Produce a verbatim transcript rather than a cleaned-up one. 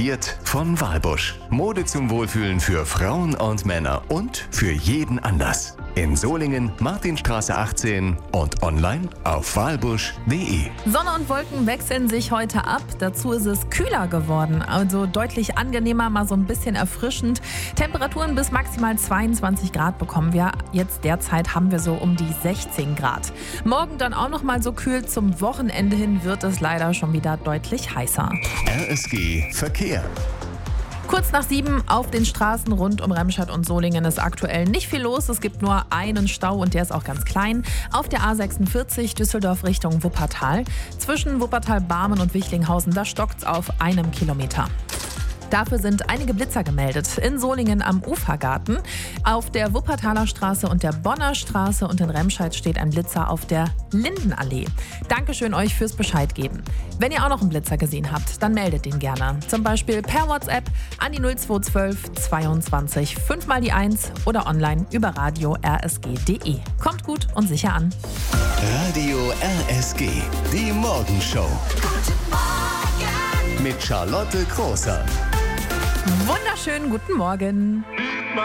Präsentiert von Walbusch. Mode zum Wohlfühlen für Frauen und Männer und für jeden Anlass. In Solingen, Martinstraße achtzehn und online auf walbusch punkt de. Sonne und Wolken wechseln sich heute ab. Dazu ist es kühler geworden, also deutlich angenehmer, mal so ein bisschen erfrischend. Temperaturen bis maximal zweiundzwanzig Grad bekommen wir. Jetzt derzeit haben wir so um die sechzehn Grad. Morgen dann auch noch mal so kühl. Zum Wochenende hin wird es leider schon wieder deutlich heißer. R S G Verkehr. Kurz nach sieben auf den Straßen rund um Remscheid und Solingen ist aktuell nicht viel los. Es gibt nur einen Stau und der ist auch ganz klein. Auf der A sechsundvierzig Düsseldorf Richtung Wuppertal. Zwischen Wuppertal-Barmen und Wichlinghausen, da stockt's auf einem Kilometer. Dafür sind einige Blitzer gemeldet. In Solingen am Ufergarten, auf der Wuppertaler Straße und der Bonner Straße und in Remscheid steht ein Blitzer auf der Lindenallee. Dankeschön euch fürs Bescheid geben. Wenn ihr auch noch einen Blitzer gesehen habt, dann meldet den gerne. Zum Beispiel per WhatsApp an die null zwei eins zwei zweiundzwanzig fünf mal die eins oder online über radio r s g punkt de. Kommt gut und sicher an. Radio R S G, die Morgenshow. Guten Morgen mit Charlotte Großer. Wunderschönen guten Morgen.